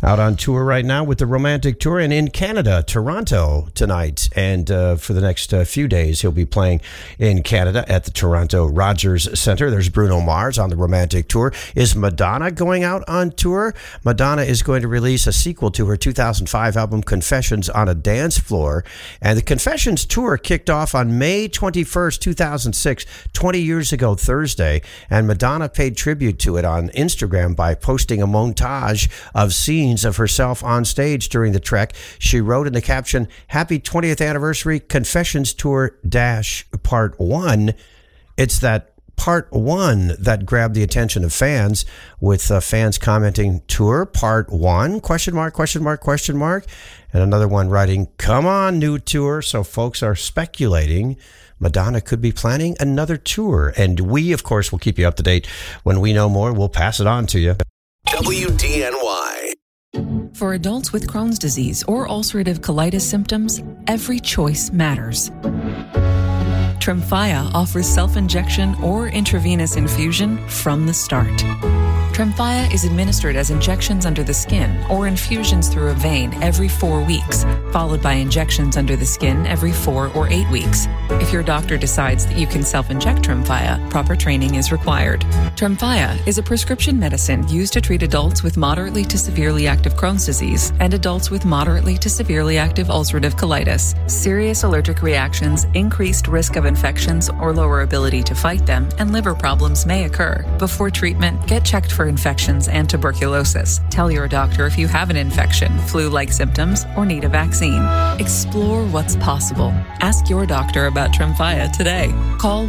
out on tour right now with the Romantic Tour, and in Canada, Toronto tonight. And for the next few days, he'll be playing in Canada at the Toronto Rogers Centre. There's Bruno Mars on the Romantic Tour. Is Madonna going out on tour? Madonna is going to release a sequel to her 2005 album Confessions on a Dance Floor. And the Confessions tour kicked off on May 21st, 2006, 20 years ago Thursday. And Madonna paid tribute to it on Instagram by posting a montage of scenes of herself on stage during the trek. She wrote in the caption, "Happy 20th anniversary Confessions Tour Part 1. It's that Part 1 that grabbed the attention of fans, with fans commenting, "Tour Part 1? Question mark, question mark, question mark." And another one writing, "Come on, new tour." So folks are speculating Madonna could be planning another tour. And we, of course, will keep you up to date. When we know more, we'll pass it on to you. WDNY. For adults with Crohn's disease or ulcerative colitis symptoms, every choice matters. Tremfya offers self-injection or intravenous infusion from the start. Tremfya is administered as injections under the skin or infusions through a vein every 4 weeks, followed by injections under the skin every 4 or 8 weeks. If your doctor decides that you can self-inject Tremfya, proper training is required. Tremfya is a prescription medicine used to treat adults with moderately to severely active Crohn's disease and adults with moderately to severely active ulcerative colitis. Serious allergic reactions, increased risk of infections or lower ability to fight them, and liver problems may occur. Before treatment, get checked for infections and tuberculosis. Tell your doctor if you have an infection, flu-like symptoms, or need a vaccine. Explore what's possible. Ask your doctor about Tremfya today. Call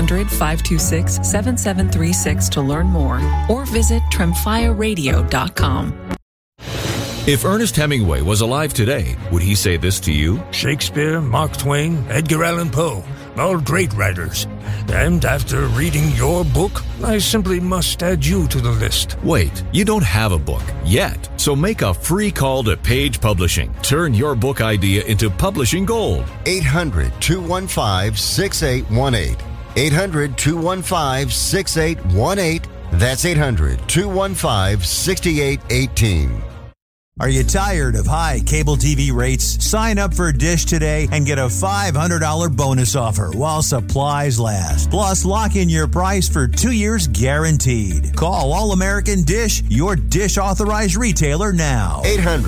1-800-526-7736 to learn more, or visit tremfyaradio.com. If Ernest Hemingway was alive today, would he say this to you? Shakespeare, Mark Twain, Edgar Allan Poe, all great writers. And after reading your book, I simply must add you to the list. Wait, you don't have a book yet. So make a free call to Page Publishing. Turn your book idea into publishing gold. 800-215-6818. 800-215-6818. That's 800-215-6818. Are you tired of high cable TV rates? Sign up for Dish today and get a $500 bonus offer while supplies last. Plus, lock in your price for 2 years guaranteed. Call All American Dish, your Dish authorized retailer now. 800